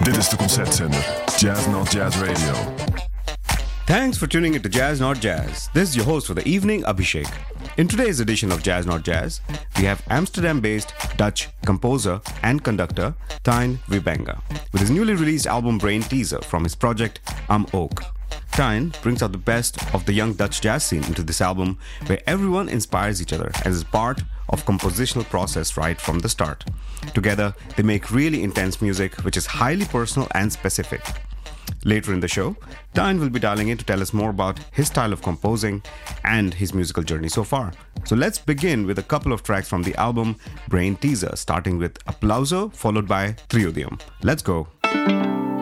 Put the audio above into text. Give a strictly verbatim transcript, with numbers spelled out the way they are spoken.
Dit is de concertzender Jazz Not Jazz Radio. Thanks for tuning into Jazz Not Jazz. This is your host for the evening, Abhishek. In today's edition of Jazz Not Jazz, we have Amsterdam-based Dutch composer and conductor Tijn Wybanga with his newly released album Brain Teaser from his project Am Ook. Tijn brings out the best of the young Dutch jazz scene into this album, where everyone inspires each other and is part of compositional process right from the start. Together, they make really intense music, which is highly personal and specific. Later in the show, Tijn will be dialing in to tell us more about his style of composing and his musical journey so far. So let's begin with a couple of tracks from the album Brain Teaser, starting with Applauso, followed by Triodium. Let's go.